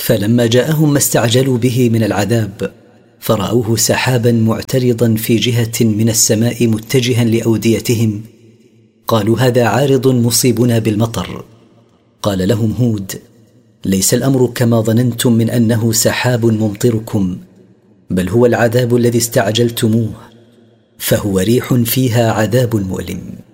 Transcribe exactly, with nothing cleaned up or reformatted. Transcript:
فلما جاءهم ما استعجلوا به من العذاب فرأوه سحابا معترضا في جهة من السماء متجها لأوديتهم قالوا هذا عارض مصيبنا بالمطر. قال لهم هود ليس الأمر كما ظننتم من أنه سحاب ممطركم، بل هو العذاب الذي استعجلتموه، فهو ريح فيها عذاب مؤلم.